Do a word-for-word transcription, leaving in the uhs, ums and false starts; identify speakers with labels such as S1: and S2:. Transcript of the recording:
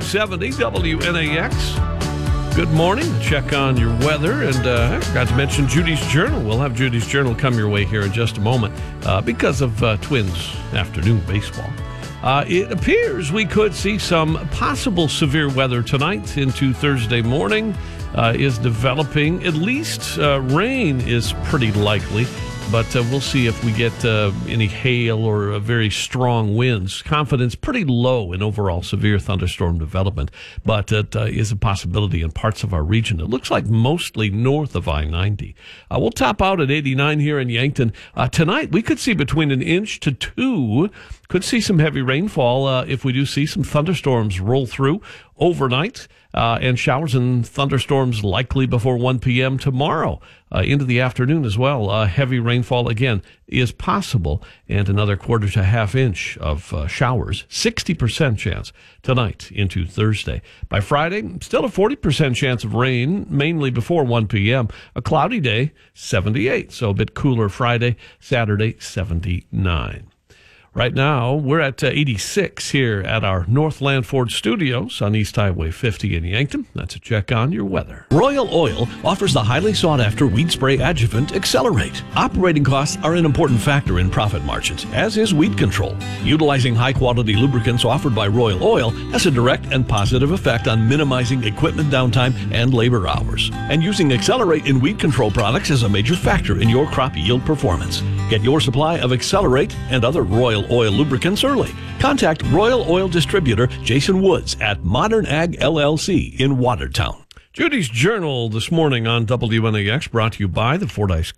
S1: seventy W N A X. Good morning. Check on your weather. And uh, I forgot to mention Judy's Journal. We'll have Judy's Journal come your way here in just a moment uh, because of uh, Twins afternoon baseball. Uh, it appears we could see some possible severe weather tonight into Thursday morning. Uh, is developing. At least uh, rain is pretty likely, but uh, we'll see if we get uh, any hail or uh, very strong winds. Confidence pretty low in overall severe thunderstorm development, but it uh, is a possibility in parts of our region. It looks like mostly north of I ninety. Uh, we'll top out at eighty-nine here in Yankton. Uh, tonight, we could see between an inch to two. Could see some heavy rainfall uh, if we do see some thunderstorms roll through overnight, uh, and showers and thunderstorms likely before one p.m. tomorrow uh, into the afternoon as well. Uh, heavy rainfall, again, is possible, and another quarter to half inch of uh, showers, sixty percent chance tonight into Thursday. By Friday, still a forty percent chance of rain, mainly before one p.m. A cloudy day, seventy-eight, so a bit cooler Friday, Saturday, seventy-nine. Right now, we're at uh, eighty-six here at our Northland Ford Studios on East Highway fifty in Yankton. That's a check on your weather.
S2: Royal Oil offers the highly sought-after weed spray adjuvant Accelerate. Operating costs are an important factor in profit margins, as is weed control. Utilizing high-quality lubricants offered by Royal Oil has a direct and positive effect on minimizing equipment downtime and labor hours. And using Accelerate in weed control products is a major factor in your crop yield performance. Get your supply of Accelerate and other Royal Oil lubricants early. Contact Royal Oil distributor Jason Woods at Modern Ag L L C in Watertown.
S1: Judy's Journal this morning on W N A X, brought to you by the Fordyce